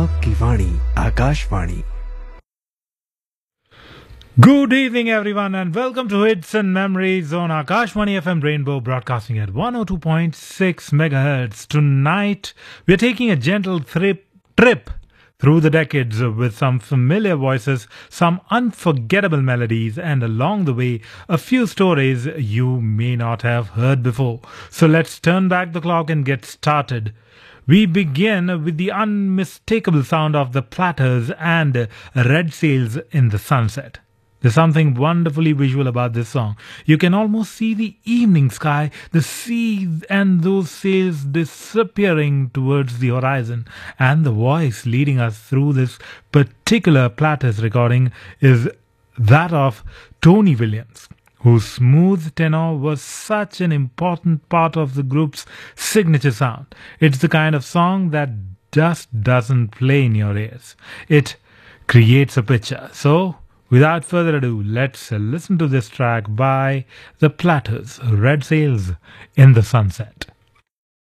आपकी वाणी Akashvani. Good evening, everyone, and welcome to Hits and Memories on Akashvani FM Rainbow, broadcasting at 102.6 megahertz. Tonight, we're taking a gentle trip through the decades with some familiar voices, some unforgettable melodies, and along the way, a few stories you may not have heard before. So let's turn back the clock and get started. We begin with the unmistakable sound of the Platters and Red Sails in the Sunset. There's something wonderfully visual about this song. You can almost see the evening sky, the sea, and those sails disappearing towards the horizon. And the voice leading us through this particular Platters recording is that of Tony Williams, whose smooth tenor was such an important part of the group's signature sound. It's the kind of song that just doesn't play in your ears. It creates a picture. So, without further ado, let's listen to this track by the Platters, Red Sails in the Sunset.